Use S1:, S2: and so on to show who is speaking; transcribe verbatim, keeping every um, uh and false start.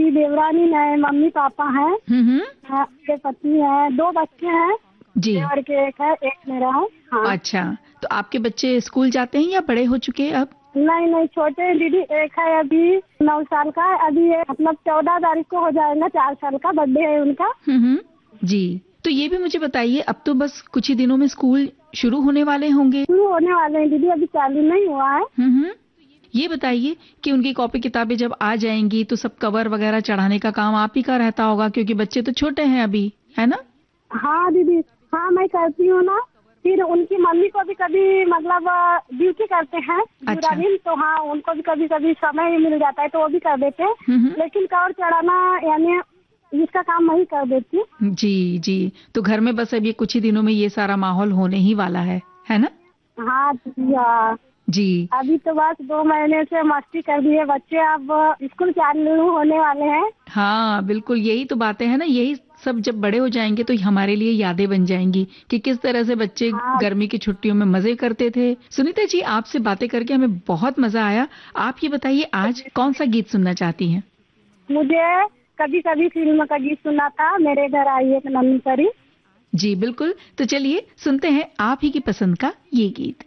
S1: मेरी देवरानी है, मम्मी पापा हैं,
S2: हम्म
S1: मेरे पति हैं, दो बच्चे हैं
S2: जी।
S1: देवर के, एक है एक मेरा है। हाँ।
S2: अच्छा, तो आपके बच्चे स्कूल जाते हैं या बड़े हो चुके हैं अब?
S1: नहीं नहीं, छोटे हैं दीदी। एक है अभी नौ साल का है, अभी ये मतलब चौदह तारीख को हो जाएगा चार साल का, बर्थडे है उनका।
S2: हम्म जी। तो ये भी मुझे बताइए, अब तो बस कुछ ही दिनों में स्कूल शुरू होने वाले होंगे?
S1: शुरू होने वाले हैं दीदी, अभी चालू नहीं हुआ है।
S2: हम्म ये बताइए कि उनकी कॉपी किताबें जब आ जाएंगी तो सब कवर वगैरह चढ़ाने का काम आप ही का रहता होगा, क्योंकि बच्चे तो छोटे हैं अभी, है ना?
S1: हाँ दीदी, हाँ मैं करती हूँ ना। फिर उनकी मम्मी को भी कभी मतलब ड्यूटी करते हैं पूरा दिन, तो हाँ उनको भी कभी कभी समय मिल जाता है तो वो भी कर देते हैं, लेकिन कवर चढ़ाना यानी इसका काम मैं ही कर देती हूँ।
S2: जी जी। तो घर में बस अब ये कुछ ही दिनों में ये सारा माहौल होने ही वाला है, है ना?
S1: हाँ दीदी हाँ
S2: जी।
S1: अभी तो बस दो महीने से मस्ती कर दिए बच्चे, अब स्कूल चालू होने वाले हैं।
S2: हाँ बिल्कुल, यही तो बातें हैं ना, यही सब जब बड़े हो जाएंगे तो हमारे लिए यादें बन जाएंगी कि किस तरह से बच्चे
S1: हाँ।
S2: गर्मी की छुट्टियों में मजे करते थे। सुनीता जी, आपसे बातें करके हमें बहुत मजा आया। आप ये बताइए, आज कौन सा गीत सुनना चाहती हैं?
S1: मुझे कभी कभी फिल्म का गीत सुना था, मेरे घर आई एक नन्ही परी।
S2: जी बिल्कुल, तो चलिए सुनते हैं आप ही की पसंद का ये गीत।